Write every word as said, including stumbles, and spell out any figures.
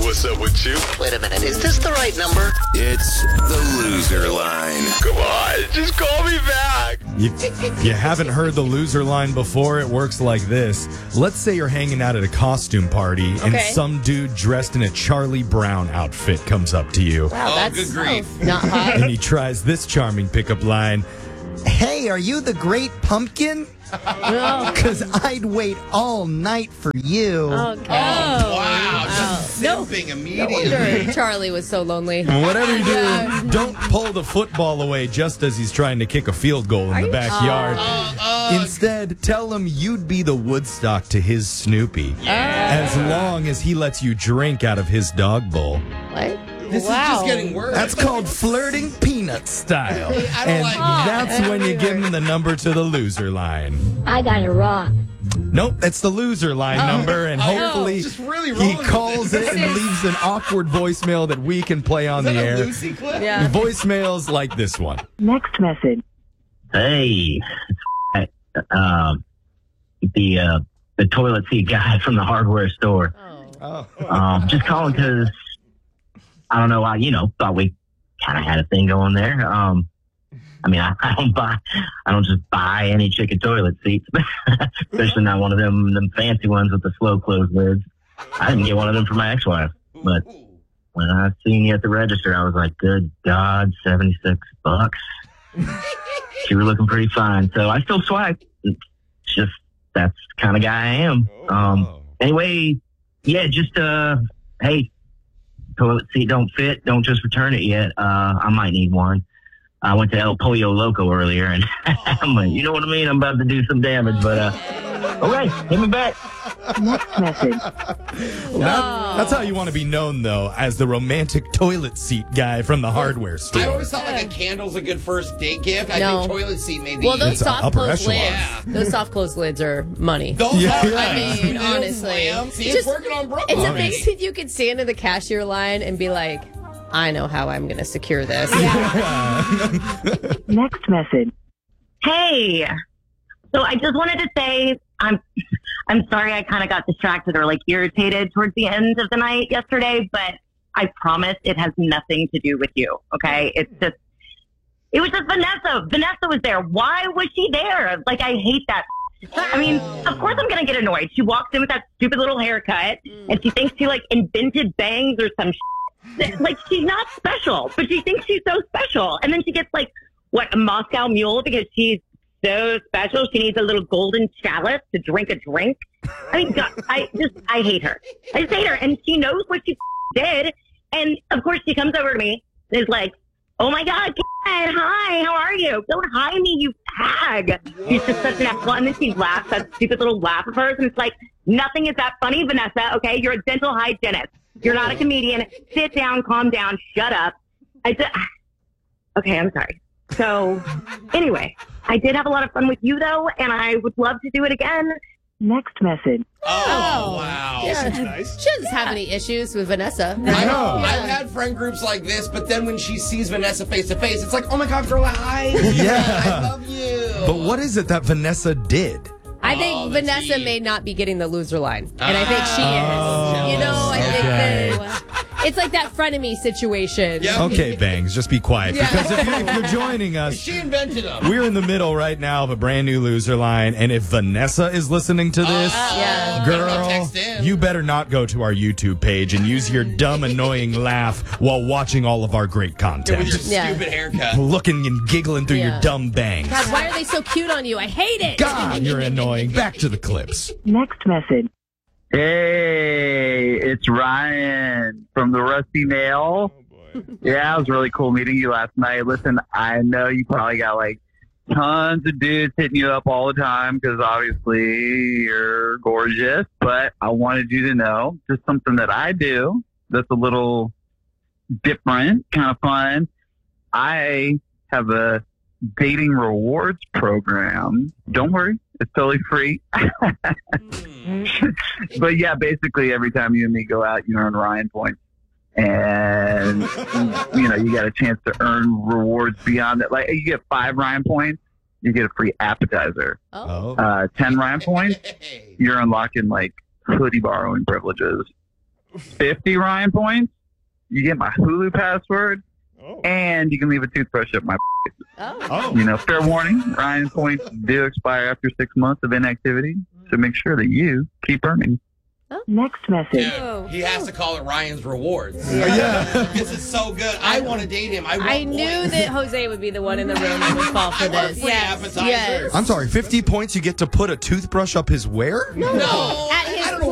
what's up with you? Wait a minute, is this the right number? It's the loser line. Come on, just call me back. You, you haven't heard the loser line before? It works like this. Let's say you're hanging out at a costume party and Okay. some dude dressed in a Charlie Brown outfit comes up to you. Wow, Oh, that's good grief. not hot. And he tries this charming pickup line. Hey, are you the Great Pumpkin? Oh, Because I'd wait all night for you. okay. Wow, just No. simping No immediately. wonder Charlie was so lonely. Whatever you do, Yeah. don't pull the football away just as he's trying to kick a field goal in Are the you- backyard. Uh, Instead, tell him you'd be the Woodstock to his Snoopy. As long as he lets you drink out of his dog bowl. What? this wow. is just getting worse. That's called flirting peanuts style. I don't And like that. that's when you give him the number to the loser line. I got it wrong. Nope, that's the loser line number, and Oh, hopefully just really he wrong with calls this. it and leaves an awkward voicemail that we can play on Is the that a air. Lucy clip? Yeah. Voicemails like this one. Next message. Hey, it's, um, the uh, the toilet seat guy from the hardware store. Oh. Um, just calling because I don't know. I you know thought we kind of had a thing going there. Um, I mean, I, I don't buy, I don't just buy any chicken toilet seats, especially not one of them them fancy ones with the slow close lids. I didn't get one of them for my ex-wife, but when I seen you at the register, I was like, good God, seventy-six bucks. You were looking pretty fine. So I still swiped. It's just, that's the kind of guy I am. Um, anyway, yeah, just, uh, hey, toilet seat don't fit. Don't just return it yet. Uh, I might need one. I went to El Pollo Loco earlier and I'm like, you know what I mean? I'm about to do some damage, but, uh, okay, hit me back. Next message. Well, that- that's how you want to be known, though, as the romantic toilet seat guy from the hardware store. I always thought like a candle's a good first date gift. I No. think toilet seat may be. Well, those It's soft upper close echelon. lids, Yeah. those soft close lids are money. Those Yeah. are, I mean, Those honestly. lamb. See, Just- it's working on Brooklyn. It's amazing if you could stand in the cashier line and be like, I know how I'm going to secure this. Next message. Hey, so I just wanted to say I'm I'm sorry I kind of got distracted or like irritated towards the end of the night yesterday, but I promise it has nothing to do with you. Okay, it's just it was just Vanessa. Vanessa was there. Why was she there? Like I hate that. I mean, of course I'm gonna get annoyed. She walks in with that stupid little haircut, and she thinks she like invented bangs or some. Shit. Like she's not special, but she thinks she's so special, and then she gets like what a Moscow Mule because she's so special. She needs a little golden chalice to drink a drink. I mean, God, I just I hate her. I just hate her, and she knows what she did. And of course, she comes over to me and is like, "Oh my God, Ken, hi, how are you? Don't hi me, you hag." She's just such an asshole. And then she laughs that stupid little laugh of hers, and it's like nothing is that funny, Vanessa. Okay, you're a dental hygienist. You're not a comedian. Sit down, calm down, shut up. I just, okay, I'm sorry. So, anyway, I did have a lot of fun with you, though, and I would love to do it again. Next message. Oh, wow. Yeah. Nice. She doesn't have any issues with Vanessa. I know. know. I've had friend groups like this, but then when she sees Vanessa face to face, it's like, oh my God, girl, hi. Yeah. I love you. But what is it that Vanessa did? I think Oh, the Vanessa tea. may not be getting the loser line. And I think she Oh, is. You know, I think okay. that it's like that frenemy situation. Yep. Okay, Bangs, just be quiet. Yeah. Because if, you, if you're joining us, She invented them. we're in the middle right now of a brand new loser line. And if Vanessa is listening to this, Yeah. Better not girl, text in. you better not go to our YouTube page and use your dumb, annoying laugh while watching all of our great With your content. Yeah. stupid haircut. Looking and giggling through Yeah. your dumb bangs. God, why are they so cute on you? I hate it. God, you're annoying. Back to the clips. Next message. Hey, it's Ryan from the Rusty Nail. Yeah, it was really cool meeting you last night. Listen, I know you probably got like tons of dudes hitting you up all the time because obviously you're gorgeous, but I wanted you to know just something that I do that's a little different, kind of fun. I have a dating rewards program. Don't worry, it's totally free. But yeah, basically every time you and me go out, you earn Ryan points. And, you know, you got a chance to earn rewards beyond that. Like, you get five Ryan points, you get a free appetizer. Oh. Oh. Uh, ten Ryan points, you're unlocking, like, hoodie borrowing privileges. fifty Ryan points. You get my Hulu password, Oh. and you can leave a toothbrush up my. Oh. Oh. You know, fair warning. Ryan points do expire after six months of inactivity, so make sure that you keep earning. Next message. Dude, Oh. he has to call it Ryan's Rewards. Yeah. This is so good. I want to date him. I, want I knew points. that Jose would be the one in the room that would fall for I want this. free Yes. appetizers. Yes. I'm sorry, fifty points you get to put a toothbrush up his where? No.